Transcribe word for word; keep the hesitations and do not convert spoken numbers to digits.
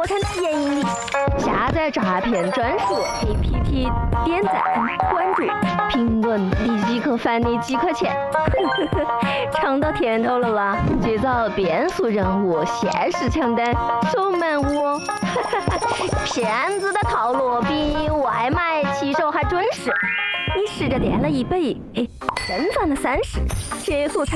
谈的言语里。下载诈骗专属 A P P， 点赞、关注、评论，立刻返你几块钱。尝到甜头了啦！节奏变速任务，限时抢单，手慢无哦。骗子的套路比外卖骑手还准时。你试着点了一百亿，哎，真赚了三十，结束。